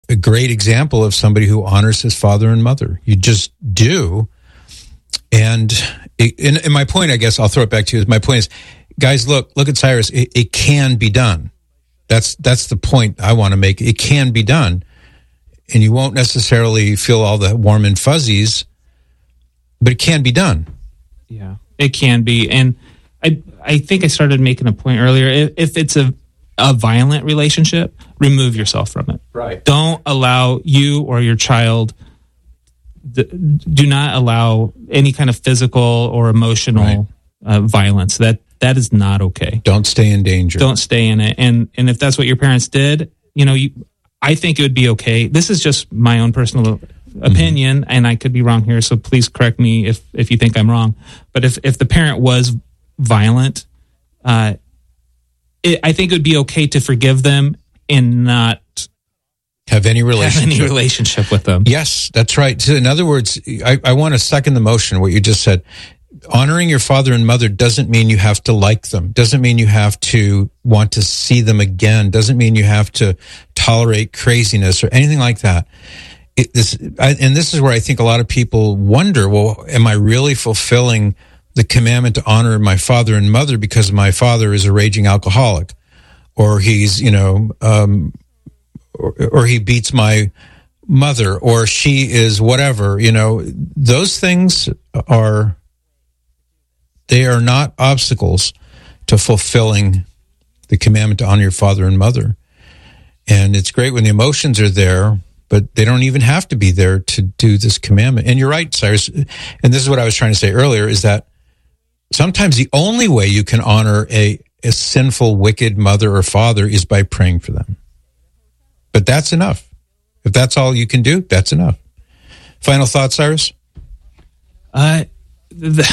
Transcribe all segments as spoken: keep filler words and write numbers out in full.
a great example of somebody who honors his father and mother. You just do. And, it, and, and my point, I guess, I'll throw it back to you. Is my point is, guys, look, look at Cyrus. It, it can be done. That's that's the point I want to make. It can be done. And you won't necessarily feel all the warm and fuzzies, but it can be done. Yeah, it can be. And I I think I started making a point earlier. If, if it's a, a violent relationship, remove yourself from it. Right. Don't allow you or your child, do not allow any kind of physical or emotional right. uh, violence. That That is not okay. Don't stay in danger. Don't stay in it. And and if that's what your parents did, you know, you, I think it would be okay. This is just my own personal opinion, mm-hmm. and I could be wrong here, so please correct me if, if you think I'm wrong. But if, if the parent was violent, uh, it, I think it would be okay to forgive them and not have any relationship, have any relationship with them. Yes, that's right. So in other words, I, I want to second the motion, what you just said. Honoring your father and mother doesn't mean you have to like them, doesn't mean you have to want to see them again, doesn't mean you have to tolerate craziness or anything like that. It, this, I, and this is where I think a lot of people wonder, well, am I really fulfilling the commandment to honor my father and mother because my father is a raging alcoholic, or he's, you know, um, or, or he beats my mother, or she is whatever, you know, those things are... They are not obstacles to fulfilling the commandment to honor your father and mother. And it's great when the emotions are there, but they don't even have to be there to do this commandment. And you're right, Cyrus. And this is what I was trying to say earlier, is that sometimes the only way you can honor a, a sinful, wicked mother or father is by praying for them. But that's enough. If that's all you can do, that's enough. Final thoughts, Cyrus? Uh, the...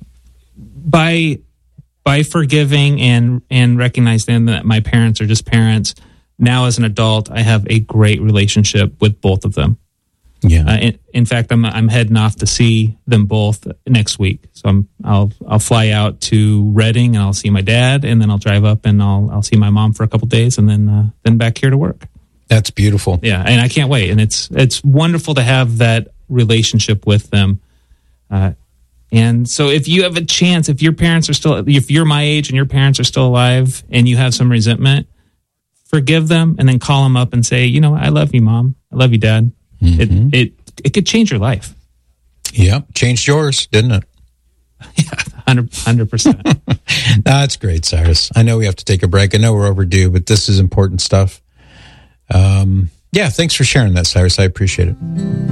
By by forgiving and and recognizing that my parents are just parents, now as an adult, I have a great relationship with both of them. Yeah. Uh, in, in fact, I'm I'm heading off to see them both next week. So I'm I'll I'll fly out to Redding and I'll see my dad, and then I'll drive up and I'll I'll see my mom for a couple days, and then uh, then back here to work. That's beautiful. Yeah, and I can't wait. And it's it's wonderful to have that relationship with them. Uh, And so if you have a chance, if your parents are still, if you're my age and your parents are still alive and you have some resentment, forgive them and then call them up and say, you know, I love you, Mom. I love you, Dad. Mm-hmm. It, it, it could change your life. Yep. Changed yours, didn't it? Yeah, one hundred percent. That's great, Cyrus. I know we have to take a break. I know we're overdue, but this is important stuff. Um, yeah, thanks for sharing that, Cyrus. I appreciate it.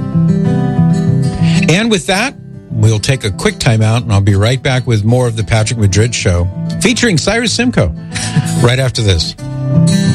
And with that, we'll take a quick time out, and I'll be right back with more of the Patrick Madrid Show, featuring Cyrus Simcoe, right after this.